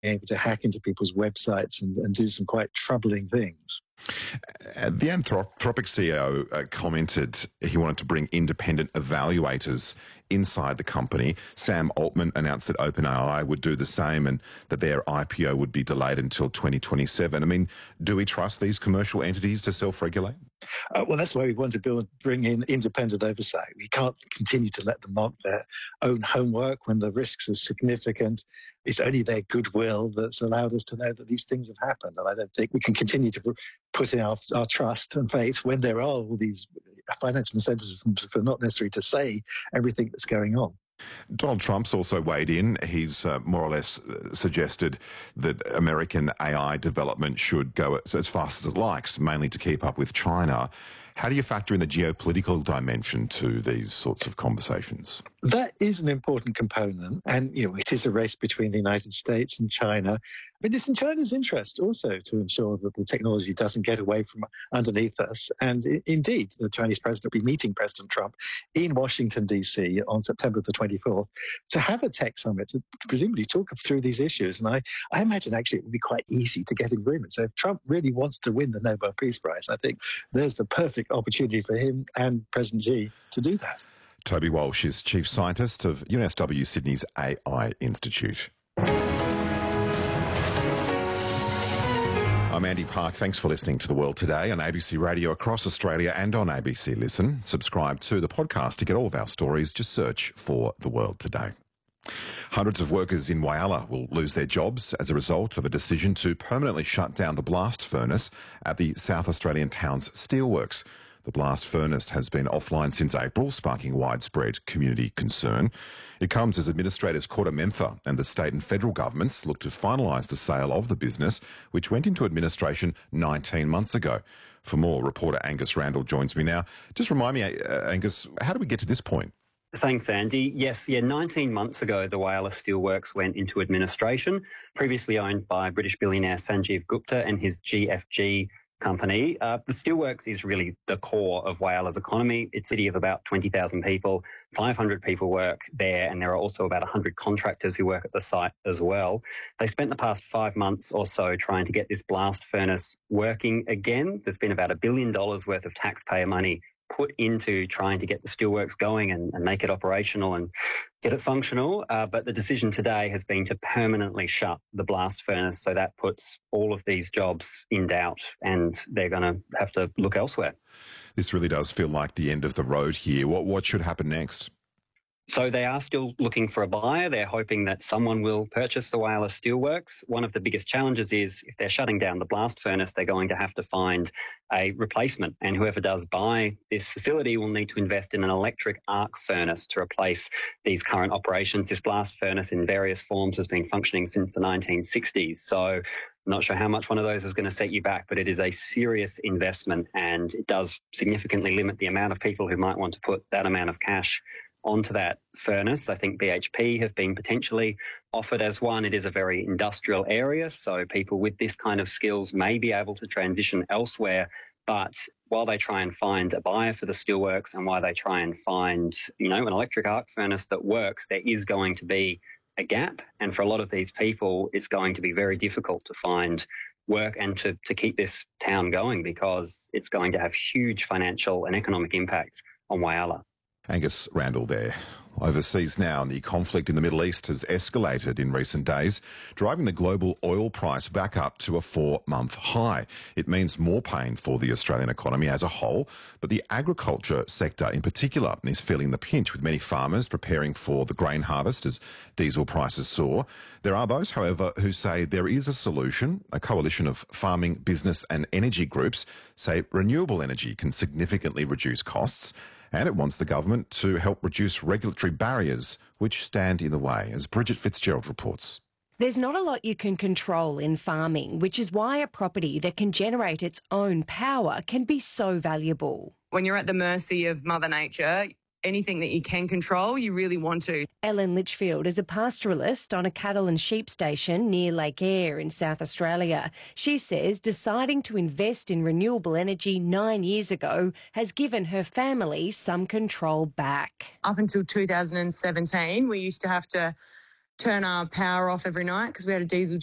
able to hack into people's websites and do some quite troubling things. The Anthropic CEO commented he wanted to bring independent evaluators inside the company. Sam Altman announced that OpenAI would do the same and that their IPO would be delayed until 2027. I mean, do we trust these commercial entities to self-regulate? Well, that's why we want to bring in independent oversight. We can't continue to let them mark their own homework when the risks are significant. It's only their goodwill that's allowed us to know that these things have happened. And I don't think we can continue to put in our trust and faith when there are all these financial incentives for not necessarily to say everything that's going on. Donald Trump's also weighed in. He's more or less suggested that American AI development should go as fast as it likes, mainly to keep up with China. How do you factor in the geopolitical dimension to these sorts of conversations? That is an important component. And, it is a race between the United States and China. But it's in China's interest also to ensure that the technology doesn't get away from underneath us. And indeed, the Chinese president will be meeting President Trump in Washington, D.C. on September the 24th to have a tech summit to presumably talk through these issues. And I imagine actually it would be quite easy to get agreement. So if Trump really wants to win the Nobel Peace Prize, I think there's the perfect opportunity for him and President Xi to do that. Toby Walsh is Chief Scientist of UNSW Sydney's AI Institute. I'm Andy Park. Thanks for listening to The World Today on ABC Radio across Australia and on ABC Listen. Subscribe to the podcast to get all of our stories. Just search for The World Today. Hundreds of workers in Whyalla will lose their jobs as a result of a decision to permanently shut down the blast furnace at the South Australian town's steelworks. The blast furnace has been offline since April, sparking widespread community concern. It comes as administrators Coda Mentha and the state and federal governments look to finalise the sale of the business, which went into administration 19 months ago. For more, reporter Angus Randall joins me now. Just remind me, Angus, how did we get to this point? Thanks, Andy. Yes, 19 months ago, the Whyalla Steelworks went into administration, previously owned by British billionaire Sanjeev Gupta and his GFG company. The steelworks is really the core of Whyalla's economy. It's a city of about 20,000 people, 500 people work there, and there are also about 100 contractors who work at the site as well. They spent the past 5 months or so trying to get this blast furnace working again. There's been about $1 billion worth of taxpayer money put into trying to get the steelworks going and make it operational and get it functional. But the decision today has been to permanently shut the blast furnace. So that puts all of these jobs in doubt and they're going to have to look elsewhere. This really does feel like the end of the road here. What should happen next? So they are still looking for a buyer. They're hoping that someone will purchase the Whyalla Steelworks. One of the biggest challenges is if they're shutting down the blast furnace, they're going to have to find a replacement. And whoever does buy this facility will need to invest in an electric arc furnace to replace these current operations. This blast furnace in various forms has been functioning since the 1960s. So I'm not sure how much one of those is going to set you back, but it is a serious investment and it does significantly limit the amount of people who might want to put that amount of cash onto that furnace. I think BHP have been potentially offered as one. It is a very industrial area, so people with this kind of skills may be able to transition elsewhere. But while they try and find a buyer for the steelworks and while they try and find, an electric arc furnace that works, there is going to be a gap. And for a lot of these people, it's going to be very difficult to find work and to keep this town going because it's going to have huge financial and economic impacts on Whyalla. Angus Randall there. Overseas now, the conflict in the Middle East has escalated in recent days, driving the global oil price back up to a 4-month high. It means more pain for the Australian economy as a whole, but the agriculture sector in particular is feeling the pinch, with many farmers preparing for the grain harvest as diesel prices soar. There are those, however, who say there is a solution. A coalition of farming, business and energy groups say renewable energy can significantly reduce costs, and it wants the government to help reduce regulatory barriers which stand in the way, as Bridget Fitzgerald reports. There's not a lot you can control in farming, which is why a property that can generate its own power can be so valuable. When you're at the mercy of Mother Nature, anything that you can control, you really want to. Ellen Litchfield is a pastoralist on a cattle and sheep station near Lake Eyre in South Australia. She says deciding to invest in renewable energy 9 years ago has given her family some control back. Up until 2017, we used to have to turn our power off every night because we had a diesel